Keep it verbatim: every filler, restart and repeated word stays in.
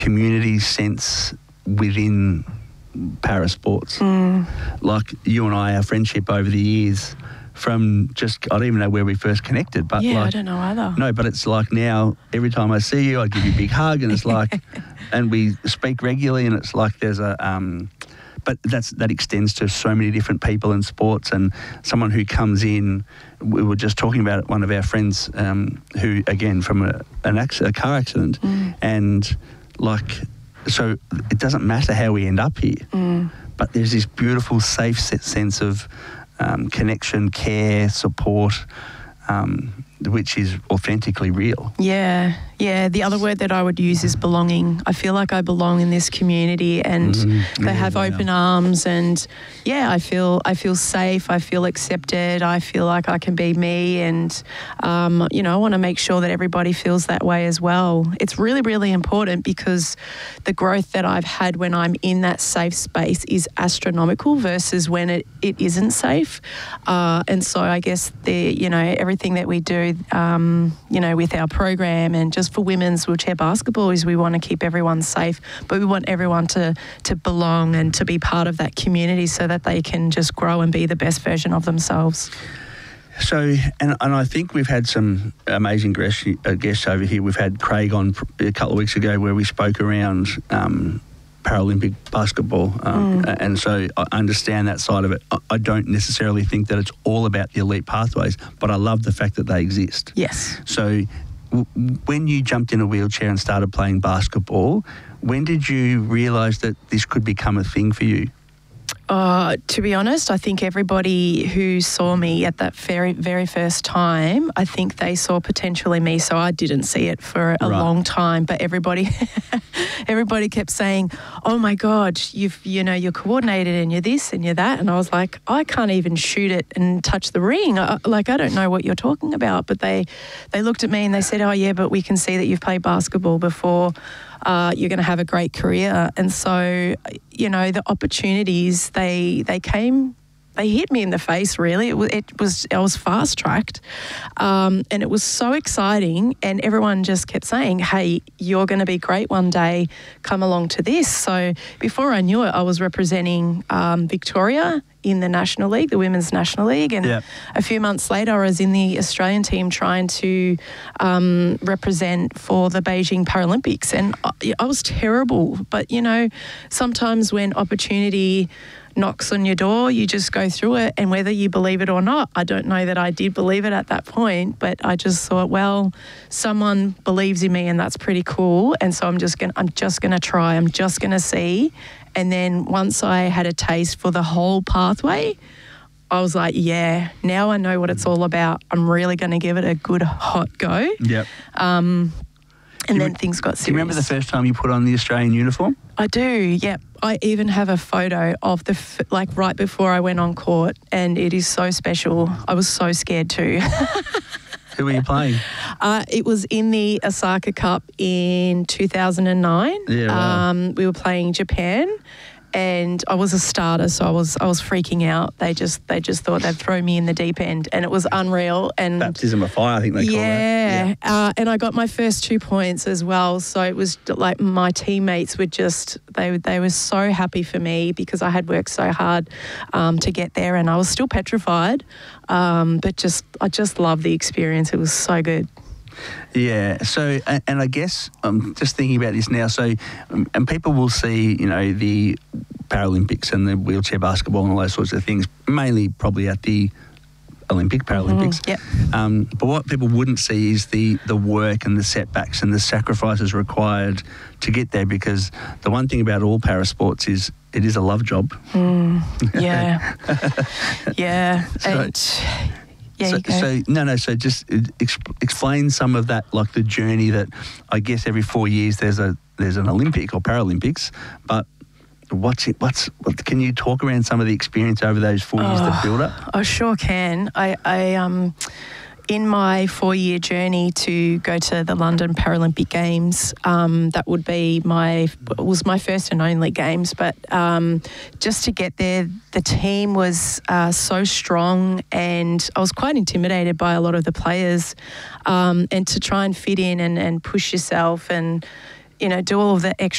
community sense within parasports. Mm. Like you and I, our friendship over the years, from just, I don't even know where we first connected. But yeah, like, I don't know either. No, but it's like now, every time I see you, I give you a big hug, and it's like, and we speak regularly, and it's like there's a, um, but that's that extends to so many different people in sports, and someone who comes in, we were just talking about it, one of our friends um, who, again, from a, an accident, a car accident, mm. and like, so it doesn't matter how we end up here, mm. but there's this beautiful, safe sense of um, connection, care, support, um, which is authentically real. Yeah, yeah. The other word that I would use is belonging. I feel like I belong in this community, and mm-hmm. they yeah, have yeah. open arms, and yeah, I feel I feel safe. I feel accepted. I feel like I can be me, and um, you know, I want to make sure that everybody feels that way as well. It's really, really important, because the growth that I've had when I'm in that safe space is astronomical versus when it, it isn't safe. Uh, and so I guess the you know everything that we do. Um, you know, with our program and just for women's wheelchair basketball is we want to keep everyone safe, but we want everyone to to belong and to be part of that community so that they can just grow and be the best version of themselves. So, and, and I think we've had some amazing guests, uh, guests over here. We've had Craig on a couple of weeks ago where we spoke around um, Paralympic basketball, um, Mm. and so I understand that side of it. I, I don't necessarily think that it's all about the elite pathways, but I love the fact that they exist. Yes. So w- when you jumped in a wheelchair and started playing basketball, when did you realise that this could become a thing for you? Uh, to be honest, I think everybody who saw me at that very, very first time, I think they saw potential in me. So I didn't see it for a Right. long time, but everybody, everybody kept saying, "Oh my God, you've, you know, you're coordinated and you're this and you're that." And I was like, I can't even shoot it and touch the ring. I, like, I don't know what you're talking about. But they, they looked at me and they said, "Oh yeah, but we can see that you've played basketball before. Uh, you're going to have a great career." And so, you know, the opportunities, they they came, they hit me in the face, really. It was, it was I was fast-tracked, um, and it was so exciting, and everyone just kept saying, "Hey, you're going to be great one day, come along to this." So before I knew it, I was representing um, Victoria in the National League, the Women's National League, and Yep. a few months later I was in the Australian team trying to um, represent for the Beijing Paralympics, and I, I was terrible, but you know, sometimes when opportunity knocks on your door, you just go through it, and whether you believe it or not, I don't know that I did believe it at that point, but I just thought, well, someone believes in me and that's pretty cool, and so I'm just going I'm just going to try, I'm just going to see. And then once I had a taste for the whole pathway, I was like, yeah, now I know what it's all about. I'm really going to give it a good hot go. Yep. Um, and you then re- things got serious. Do you remember the first time you put on the Australian uniform? I do, yep. I even have a photo of the, f- like right before I went on court, and it is so special. I was so scared too. Who were you playing? Uh, it was in the Osaka Cup in two thousand nine. Yeah, wow. Um, we were playing Japan, and I was a starter, so I was I was freaking out. They just they just thought they'd throw me in the deep end, and it was unreal. And Baptism of fire, I think they call yeah, that. yeah. Uh, and I got my first two points as well. So it was like my teammates were just they they were so happy for me because I had worked so hard um, to get there, and I was still petrified, um, but just I just loved the experience. It was so good. Yeah. So, and, and I guess I'm just thinking about this now. So, um, and people will see, you know, the Paralympics and the wheelchair basketball and all those sorts of things, mainly probably at the Olympic, Paralympics. Mm, yep. Um, but what people wouldn't see is the, the work and the setbacks and the sacrifices required to get there, because the one thing about all parasports is it is a love job. Mm, yeah. yeah. So- And yeah, so, you go. so no, no. So just ex- explain some of that, like the journey that I guess every four years there's a there's an Olympic or Paralympics. But what's it? What's what, can you talk around some of the experience over those four years that build up? I sure can. I, I um, in my four-year journey to go to the London Paralympic Games, um, that would be my was my first and only games. But um, just to get there, the team was uh, so strong, and I was quite intimidated by a lot of the players. Um, and to try and fit in and, and push yourself and you know, do all of the extra